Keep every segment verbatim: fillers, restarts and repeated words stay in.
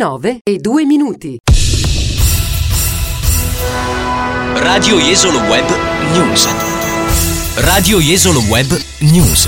nove e due minuti. Radio Jesolo Web News. Radio Jesolo Web News.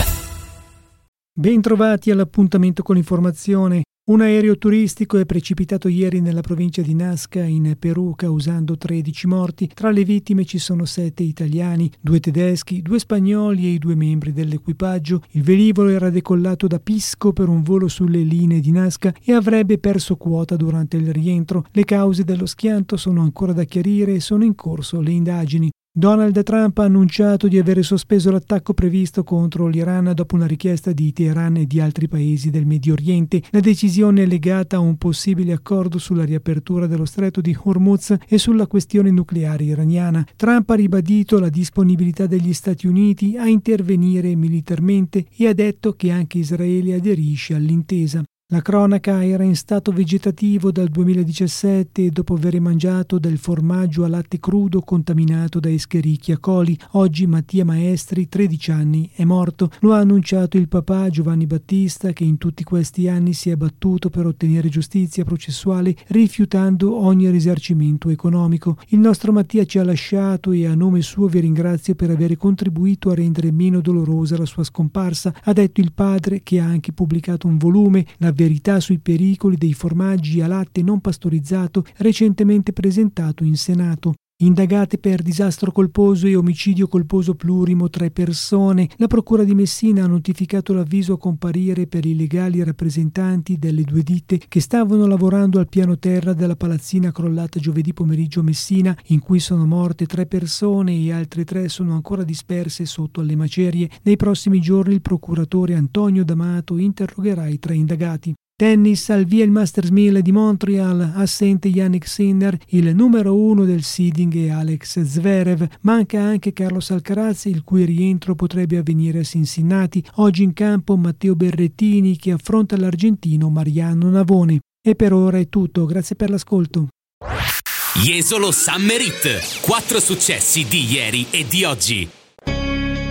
Bentrovati all'appuntamento con l'informazione. Un aereo turistico è precipitato ieri nella provincia di Nazca, in Perù, causando tredici morti. Tra le vittime ci sono sette italiani, due tedeschi, due spagnoli e i due membri dell'equipaggio. Il velivolo era decollato da Pisco per un volo sulle linee di Nazca e avrebbe perso quota durante il rientro. Le cause dello schianto sono ancora da chiarire e sono in corso le indagini. Donald Trump ha annunciato di avere sospeso l'attacco previsto contro l'Iran dopo una richiesta di Teheran e di altri paesi del Medio Oriente. La decisione è legata a un possibile accordo sulla riapertura dello stretto di Hormuz e sulla questione nucleare iraniana. Trump ha ribadito la disponibilità degli Stati Uniti a intervenire militarmente e ha detto che anche Israele aderisce all'intesa. La cronaca era in stato vegetativo dal duemiladiciassette dopo aver mangiato del formaggio a latte crudo contaminato da Escherichia coli. Oggi Mattia Maestri, tredici anni, è morto. Lo ha annunciato il papà Giovanni Battista, che in tutti questi anni si è battuto per ottenere giustizia processuale rifiutando ogni risarcimento economico. Il nostro Mattia ci ha lasciato e a nome suo vi ringrazio per aver contribuito a rendere meno dolorosa la sua scomparsa, ha detto il padre, che ha anche pubblicato un volume, La verità sui pericoli dei formaggi a latte non pastorizzato, recentemente presentato in Senato. Indagate per disastro colposo e omicidio colposo plurimo tre persone. La procura di Messina ha notificato l'avviso a comparire per i legali rappresentanti delle due ditte che stavano lavorando al piano terra della palazzina crollata giovedì pomeriggio a Messina, in cui sono morte tre persone e altre tre sono ancora disperse sotto alle macerie. Nei prossimi giorni il procuratore Antonio D'Amato interrogherà i tre indagati. Tennis, al via il Masters mille di Montreal, assente Jannik Sinner, il numero uno del seeding è Alex Zverev, manca anche Carlos Alcaraz, il cui rientro potrebbe avvenire a Cincinnati. Oggi in campo Matteo Berrettini che affronta l'argentino Mariano Navone. E per ora è tutto, grazie per l'ascolto. Jesolo Summer Hit, quattro successi di ieri e di oggi.